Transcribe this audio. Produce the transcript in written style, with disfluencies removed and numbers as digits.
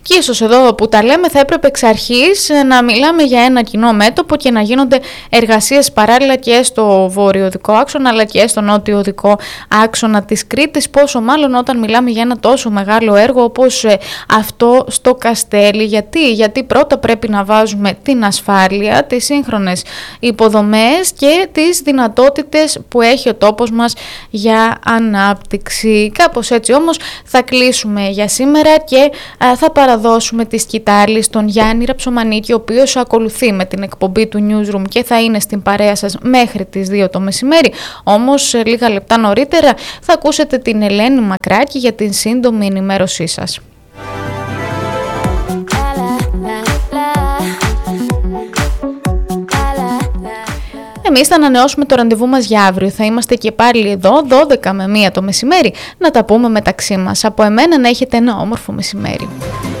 Και ίσως εδώ που τα λέμε θα έπρεπε εξ αρχής να μιλάμε για ένα κοινό μέτωπο και να γίνονται εργασίες παράλληλα και στο βόρειο-οδικό άξονα αλλά και στο νότιο-οδικό άξονα της Κρήτης, πόσο μάλλον όταν μιλάμε για ένα τόσο μεγάλο έργο όπως αυτό στο Καστέλι. Γιατί πρώτα πρέπει να βάζουμε την ασφάλεια, τις σύγχρονες υποδομές και τις δυνατότητες που έχει ο τόπος μας για ανάπτυξη. Κάπως έτσι όμως θα κλείσουμε για σήμερα και θα παραδώσουμε τη σκητάλη στον Γιάννη Ραψομανίκη, ο οποίος ακολουθεί με την εκπομπή του Newsroom και θα είναι στην παρέα σας μέχρι τις 2 το μεσημέρι. Όμως λίγα λεπτά νωρίτερα θα ακούσετε την Ελένη Μακράκη για την σύντομη ενημέρωσή σας. Εμείς θα ανανεώσουμε το ραντεβού μας για αύριο. Θα είμαστε και πάλι εδώ 12 με 1 το μεσημέρι να τα πούμε μεταξύ μας. Από εμένα να έχετε ένα όμορφο μεσημέρι.